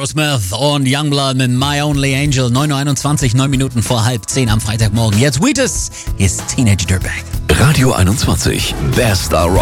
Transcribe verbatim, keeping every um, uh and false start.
Aerosmith und Youngblood mit My Only Angel. neun Uhr einundzwanzig, neun Minuten vor halb zehn am Freitagmorgen. Jetzt Wheatus, hier ist Teenage Dirtbag. Radio einundzwanzig, Best Rock.